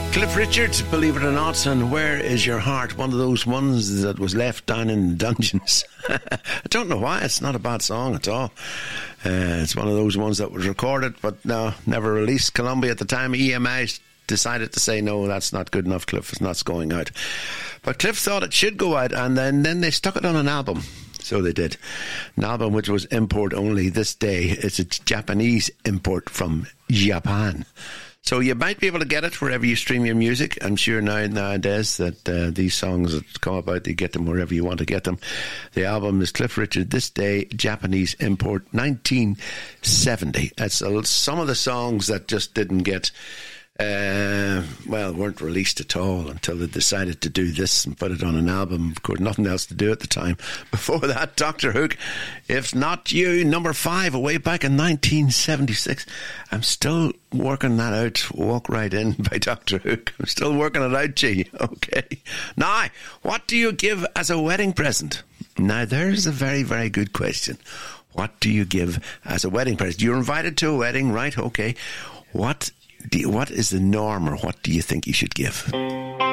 Cliff Richard, believe it or not, and Where Is Your Heart? One of those ones that was left down in the dungeons. I don't know why, it's not a bad song at all. It's one of those ones that was recorded, but no, never released. Columbia at the time, EMI decided to say, no, that's not good enough, Cliff, it's not going out. But Cliff thought it should go out, and then they stuck it on an album. So they did. An album which was import only this day. It's a Japanese import from Japan. So you might be able to get it wherever you stream your music. I'm sure nowadays that these songs that come about, you get them wherever you want to get them. The album is Cliff Richard, This Day, Japanese Import, 1970. That's some of the songs that just didn't get... weren't released at all until they decided to do this and put it on an album. Of course, nothing else to do at the time. Before that, Dr. Hook, If Not You, number 5, way back in 1976. I'm still working that out. Walk Right In by Dr. Hook. I'm still working it out, G. Okay. Now, what do you give as a wedding present? Now, there's a very, very good question. What do you give as a wedding present? You're invited to a wedding, right? Okay. What is the norm, or what do you think you should give?